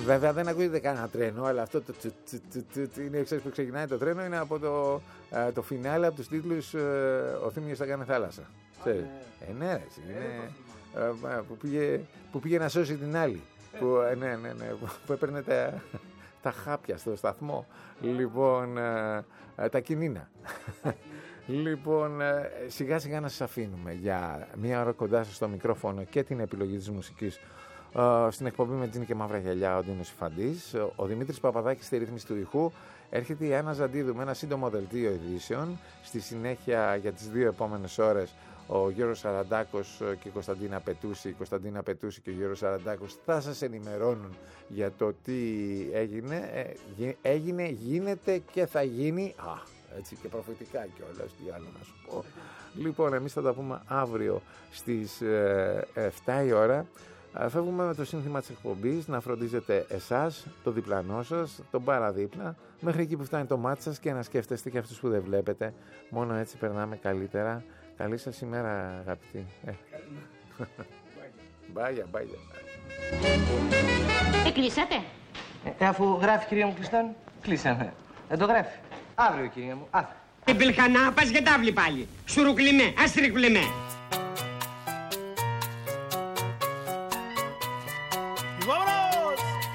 Βέβαια δεν ακούγεται κανένα τρένο, αλλά αυτό το είναι, ξέρεις που ξεκινάει το τρένο, είναι από το φινάλε, από τους τίτλους «Ο Θήμιος θα κάνει θάλασσα». Ναι, ρε, που πήγε να σώσει την άλλη. Που έπαιρνε τα χάπια στο σταθμό. Λοιπόν, τα κινήνα. Λοιπόν, σιγά σιγά να σας αφήνουμε για μία ώρα κοντά σας στο μικρόφωνο και την επιλογή της μουσικής. Στην εκπομπή με Τζίνι και Μαύρα Γυαλιά, ο Ντίνος Ιφαντής, ο Δημήτρης Παπαδάκης στη ρύθμιση του ήχου. Έρχεται η Άννα Ζαντίδου με ένα σύντομο δελτίο ειδήσεων. Στη συνέχεια για τις 2 επόμενες ώρες ο Γιώργος Σαραντάκος και η Κωνσταντίνα Πετούση και ο Γιώργος Σαραντάκος θα σας ενημερώνουν για το τι έγινε, γίνεται και θα γίνει. Έτσι και προφητικά κιόλας, τι άλλο να σου πω. Λοιπόν, εμείς θα τα πούμε αύριο στις 7 η ώρα. Φεύγουμε με το σύνθημα της εκπομπής να φροντίζετε εσάς, το διπλανό σας, τον παραδίπλα, μέχρι εκεί που φτάνει το μάτι σας και να σκέφτεστε και αυτούς που δεν βλέπετε. Μόνο έτσι περνάμε καλύτερα. Καλή σας ημέρα, αγαπητοί. Μπάγια. Κλείσατε. Αφού γράφει, κυρία μου, κλειστόν, κλείσαμε. Δεν το γράφει. Αύριο, κυρία μου, αύριο. Την πιλχανά πας για τάβλη πάλι. Σουρουκλιμέ, αστρικλιμέ.